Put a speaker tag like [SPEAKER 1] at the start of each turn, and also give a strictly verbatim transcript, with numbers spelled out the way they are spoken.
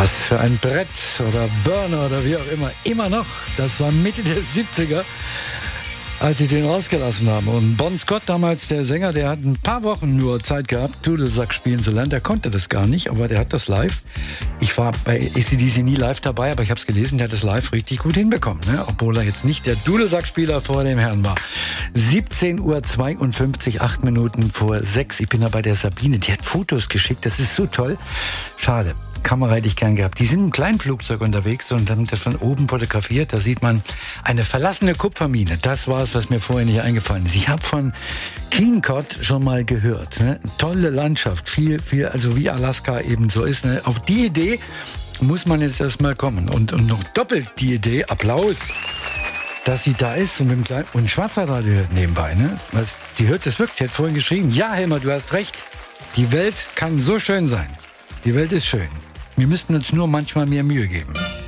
[SPEAKER 1] Was für ein Brett oder Burner oder wie auch immer. Immer noch. Das war Mitte der siebziger, als sie den rausgelassen haben. Und Bon Scott, damals der Sänger, der hat ein paar Wochen nur Zeit gehabt, Dudelsack spielen zu lernen. Der konnte das gar nicht, aber der hat das live. Ich war bei A C D C nie live dabei, aber ich habe es gelesen, der hat das live richtig gut hinbekommen. Ne? Obwohl er jetzt nicht der Dudelsackspieler vor dem Herrn war. siebzehn Uhr zweiundfünfzig, acht Minuten vor sechs. Ich bin da bei der Sabine, die hat Fotos geschickt. Das ist so toll. Schade. Kamera hätte ich gern gehabt. Die sind im kleinen Flugzeug unterwegs und haben das von oben fotografiert. Da sieht man eine verlassene Kupfermine. Das war es, was mir vorhin nicht eingefallen ist. Ich habe von Keencott schon mal gehört. Ne? Tolle Landschaft, viel, viel, also wie Alaska eben so ist. Ne? Auf die Idee muss man jetzt erstmal kommen. Und, und noch doppelt die Idee, Applaus, dass sie da ist und mit dem kleinen und Schwarzwaldradio hört nebenbei. Ne? Was, sie hört das wirklich. Sie hat vorhin geschrieben, ja Helmer, du hast recht. Die Welt kann so schön sein. Die Welt ist schön. Wir müssten uns nur manchmal mehr Mühe geben.